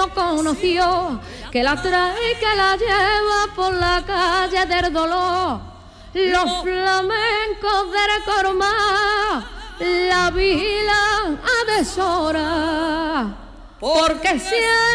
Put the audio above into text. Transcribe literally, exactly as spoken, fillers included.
no conoció, que la trae y que la lleva por la calle del dolor. Los flamencos del Cormá la vigilan a deshora, porque si